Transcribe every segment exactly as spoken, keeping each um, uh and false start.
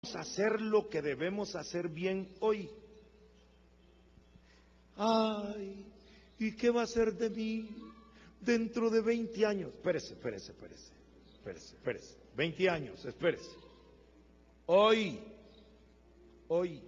hacer lo que debemos hacer bien hoy. Ay, ¿y qué va a ser de mí dentro de veinte años? Espérese, espérese, espérese, espérese, espérese. veinte años, espérese. Hoy, hoy.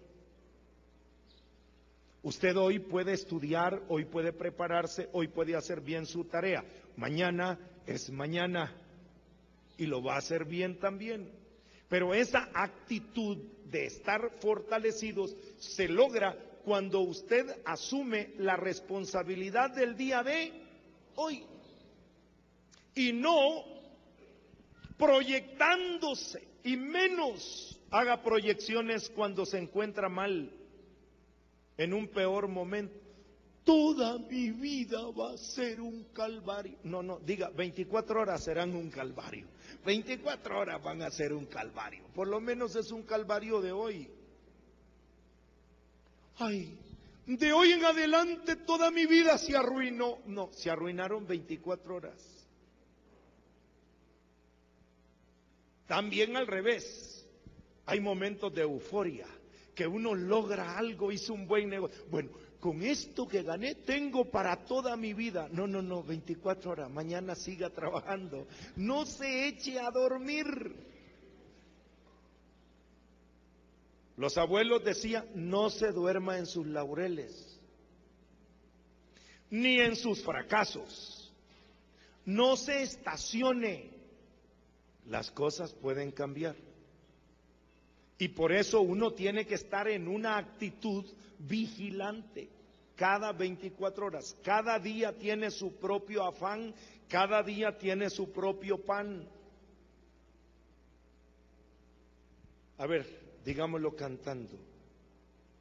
Usted hoy puede estudiar, hoy puede prepararse, hoy puede hacer bien su tarea. Mañana es mañana y lo va a hacer bien también. Pero esa actitud de estar fortalecidos se logra cuando usted asume la responsabilidad del día de hoy y no proyectándose, y menos haga proyecciones cuando se encuentra mal, en un peor momento. Toda mi vida va a ser un calvario. No, no, diga, veinticuatro horas serán un calvario. veinticuatro horas van a ser un calvario. Por lo menos es un calvario de hoy. Ay, de hoy en adelante toda mi vida se arruinó. No, se arruinaron veinticuatro horas. También al revés, hay momentos de euforia, que uno logra algo, hizo un buen negocio. Bueno, con esto que gané tengo para toda mi vida. No, no, no, veinticuatro horas, mañana siga trabajando. No se eche a dormir. Los abuelos decían, no se duerma en sus laureles, ni en sus fracasos. No se estacione. Las cosas pueden cambiar. Y por eso uno tiene que estar en una actitud vigilante cada veinticuatro horas. Cada día tiene su propio afán, cada día tiene su propio pan. A ver, digámoslo cantando.